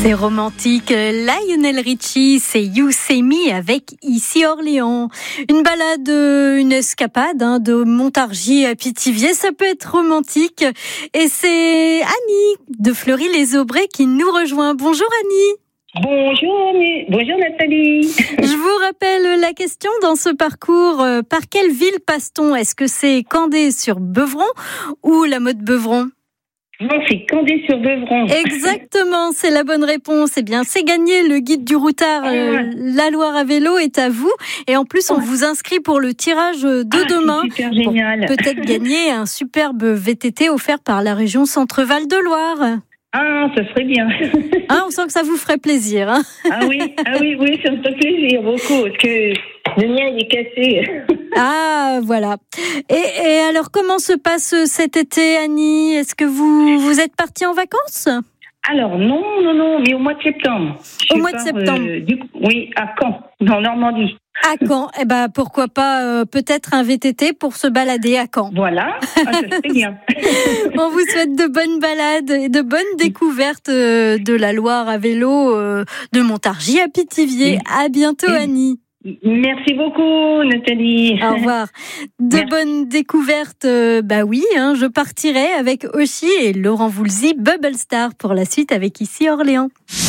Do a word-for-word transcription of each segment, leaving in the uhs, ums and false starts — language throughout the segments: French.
C'est romantique. Lionel Richie, c'est You Say Me avec Ici Orléans. Une balade, une escapade hein, de Montargis à Pithiviers, ça peut être romantique. Et c'est Annie de Fleury-les-Aubrais qui nous rejoint. Bonjour Annie. Bonjour, bonjour Nathalie. Je vous rappelle la question dans ce parcours. Par quelle ville passe-t-on ? Est-ce que c'est Candé-sur-Beuvron ou la Motte-Beuvron ? Non, c'est Candé-sur-Beuvron. Exactement, c'est la bonne réponse. Eh bien, c'est gagné. Le guide du routard, ah. euh, la Loire à vélo est à vous. Et en plus, on ah. vous inscrit pour le tirage de ah, demain. C'est super génial. Pour peut-être gagner un superbe V T T offert par la région Centre-Val de Loire. Ah, ça serait bien. Ah, on sent que ça vous ferait plaisir. Hein. Ah oui, ah oui, oui, ça me fait plaisir beaucoup, parce que le mien, il est cassé. Ah, voilà. Et, et alors, comment se passe cet été, Annie ? Est-ce que vous, vous êtes partie en vacances ? Alors, non, non, non, mais au mois de septembre. Au mois de septembre euh, du coup, oui, à Caen, en Normandie. À Caen, eh ben pourquoi pas euh, peut-être un V T T pour se balader à Caen. Voilà, ah, ça serait bien. On vous souhaite de bonnes balades et de bonnes découvertes euh, de la Loire à vélo, euh, de Montargis à Pithiviers. À bientôt, Annie. Merci beaucoup, Nathalie. Au revoir. De Merci. Bonnes découvertes, euh, bah oui, hein, je partirai avec Oshi et Laurent Voulzy, Bubble Star pour la suite avec Ici Orléans.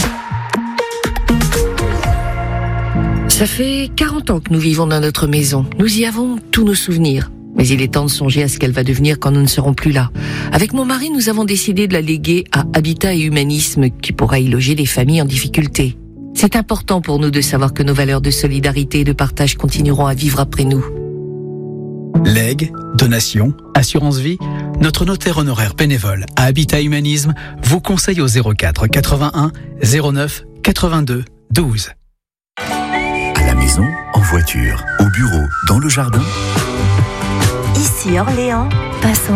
Ça fait quarante ans que nous vivons dans notre maison. Nous y avons tous nos souvenirs. Mais il est temps de songer à ce qu'elle va devenir quand nous ne serons plus là. Avec mon mari, nous avons décidé de la léguer à Habitat et Humanisme, qui pourra y loger des familles en difficulté. C'est important pour nous de savoir que nos valeurs de solidarité et de partage continueront à vivre après nous. Legs, donations, assurance vie, notre notaire honoraire bénévole à Habitat Humanisme vous conseille au zéro quatre quatre-vingt-un zéro neuf quatre-vingt-deux douze. À la maison, en voiture, au bureau, dans le jardin. Ici Orléans, passons